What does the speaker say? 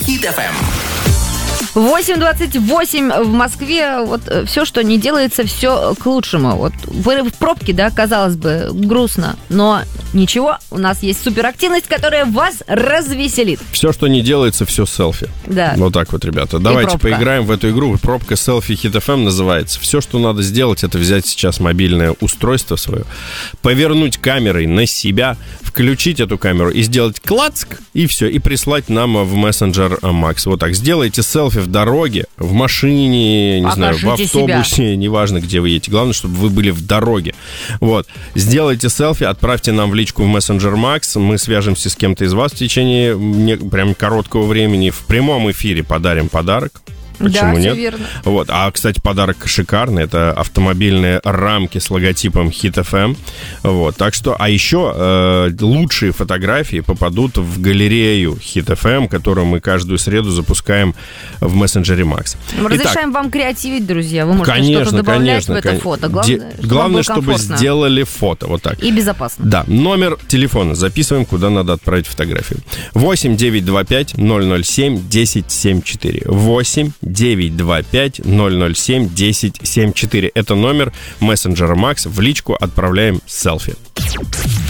Hit FM. 8:28 в Москве. Вот все, что не делается, все к лучшему. Вот вы в пробке, да, казалось бы, грустно, но ничего, у нас есть суперактивность, которая вас развеселит. Все, что не делается, все селфи. Да. Вот так вот, ребята. Давайте пробка. поиграем в эту игру. Пробка селфи Hit FM называется. Все, что надо сделать, это взять сейчас мобильное устройство свое, повернуть камерой на себя, включить эту камеру и сделать клацк, и все, и прислать нам в мессенджер Макс. Вот так. Сделайте селфи в дороге, в машине, не знаю, в автобусе, неважно, где вы едете. Главное, чтобы вы были в дороге. Вот. Сделайте селфи, отправьте нам в личку в мессенджер Макс. Мы свяжемся с кем-то из вас в течение прям короткого времени. В прямом эфире подарим подарок. Почему да, нет? все верно. Вот. А, кстати, подарок шикарный. Это автомобильные рамки с логотипом Hit FM. Вот. Так что, а еще лучшие фотографии попадут в галерею Hit FM, которую мы каждую среду запускаем в мессенджере Макс. Мы разрешаем вам креативить, друзья. Вы можете что-то добавлять в это фото. Главное, чтобы сделали фото. Вот так. И безопасно. Да. Номер телефона. Записываем, куда надо отправить фотографию. 8-925-007-1074. 8-925-007-1074. Это номер мессенджера Макс. В личку отправляем селфи.